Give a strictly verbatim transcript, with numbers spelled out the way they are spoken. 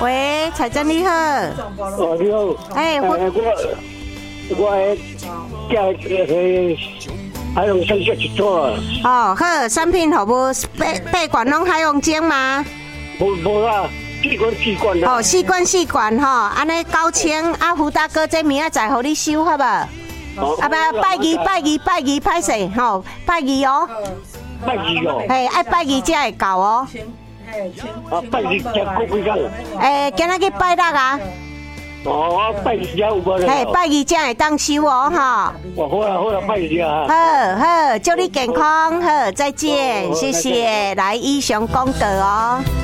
喂，财政你好。 哦，你好。 哎，我我我叫呃，海洋生鲜一组啊。 哦，好，产品好无八八罐拢海洋精吗？ 无无啦，四罐四罐啦。 哦，四罐四罐吼，安尼九千。啊，胡大哥，这明仔载互你收好无？啊不，拜二拜二拜二歹势吼，拜二哦。 拜二哦。 嘿，爱拜二才会到哦。 啊，拜二才过几工？ 诶，今仔日拜六啊。 哦，拜二才有无咧？ 嘿，拜二才会当收哦，哈。 哦，好啦好啦，拜二啊。 好好，祝你健康，好，再见，谢谢，来以上功德哦。